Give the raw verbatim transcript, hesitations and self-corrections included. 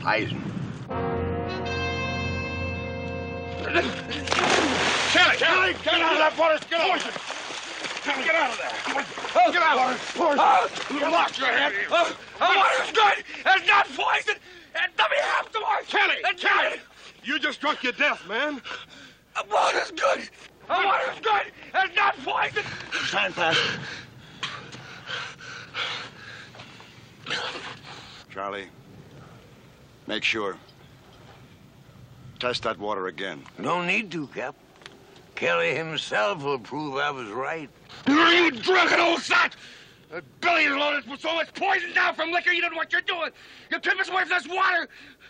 Poison. Kelly! Kelly! Get out of that water! Get out! Poison! Kelly, get out of there! Oh, get out of there! Poison! Oh, you lost your head! Oh, the water's good! It's not poison! And let me have some more! Kelly! And Kelly! You just drunk your death, man. The water's good! The water's good! It's not poison! Stand fast. Charlie, make sure. Test that water again. No need to, Cap. Kelly himself will prove I was right. You drunken old sot! The belly is loaded with so much poison now from liquor you don't know what you're doing. You keep us away from this water.